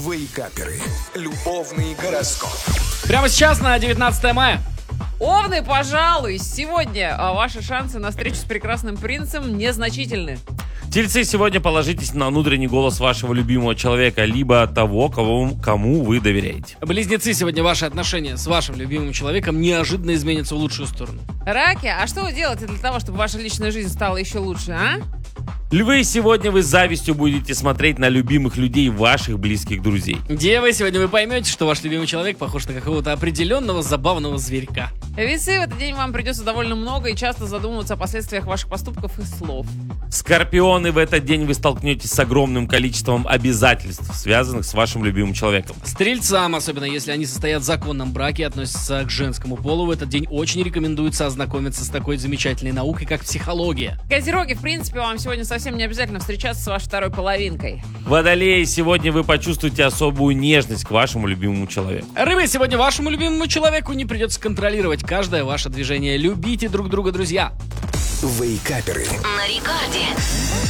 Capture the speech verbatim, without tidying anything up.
Вейкаперы. Любовный гороскоп. Прямо сейчас на девятнадцатое мая. Овны, пожалуй, сегодня ваши шансы на встречу с прекрасным принцем незначительны. Тельцы, сегодня положитесь на внутренний голос вашего любимого человека, либо того, кого, кому вы доверяете. Близнецы, сегодня ваши отношения с вашим любимым человеком неожиданно изменятся в лучшую сторону. Раки, а что вы делаете для того, чтобы ваша личная жизнь стала еще лучше, а? Львы, сегодня вы с завистью будете смотреть на любимых людей ваших близких друзей. Девы, сегодня вы поймете, что ваш любимый человек похож на какого-то определенного забавного зверька. Весы, в этот день вам придется довольно много и часто задумываться о последствиях ваших поступков и слов. Скорпионы, в этот день вы столкнетесь с огромным количеством обязательств, связанных с вашим любимым человеком. Стрельцам, особенно если они состоят в законном браке и относятся к женскому полу, в этот день очень рекомендуется ознакомиться с такой замечательной наукой, как психология. Козероги, в принципе, вам сегодня совсем не обязательно встречаться с вашей второй половинкой. Водолеи, сегодня вы почувствуете особую нежность к вашему любимому человеку. Рыбы, сегодня вашему любимому человеку не придется контролировать каждое ваше движение. Любите друг друга, друзья. Вейкаперы. На рекорде.